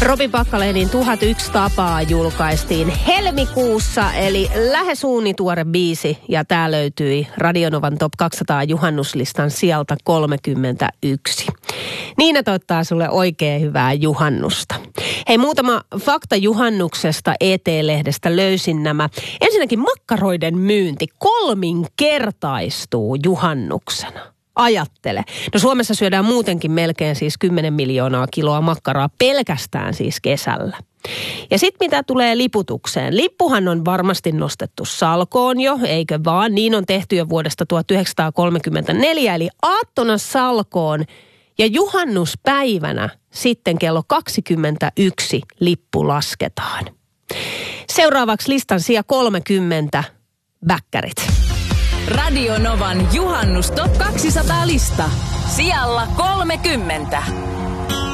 Robin Packalénin 1001 tapaa julkaistiin helmikuussa, eli lähes uunituore biisi. Ja tää löytyi Radionovan Top 200 juhannuslistan sieltä 31. Niina toivottaa sulle oikein hyvää juhannusta. Hei, muutama fakta juhannuksesta ET-lehdestä löysin nämä. Ensinnäkin makkaroiden myynti kolminkertaistuu juhannuksena. Ajattele. No Suomessa syödään muutenkin melkein siis 10 miljoonaa kiloa makkaraa pelkästään siis kesällä. Ja sitten mitä tulee liputukseen. Lippuhan on varmasti nostettu salkoon jo, eikö vaan? Niin on tehty jo vuodesta 1934, eli aattona salkoon. Ja juhannuspäivänä sitten kello 21 lippu lasketaan. Seuraavaksi listan sija 30, väkkärit. Radio Novan Juhannus Top 200 lista. Sijalla 30.